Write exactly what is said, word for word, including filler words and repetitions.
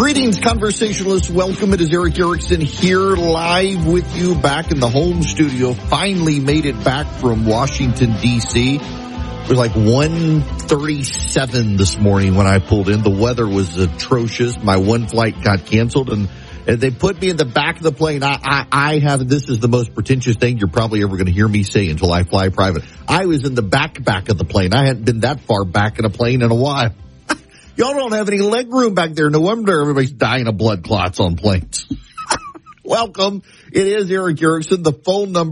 Greetings, conversationalists. Welcome. It is Eric Erickson here live with you back in the home studio. Finally made it back from Washington, D C It was like one thirty-seven this morning when I pulled in. The weather was atrocious. My one flight got canceled, and, and they put me in the back of the plane. I, I, I have, this is the most pretentious thing you're probably ever going to hear me say until I fly private. I was in the back back of the plane. I hadn't been that far back in a plane in a while. Y'all don't have any leg room back there. No wonder everybody's dying of blood clots on planes. Welcome. It is Eric Erickson. The phone number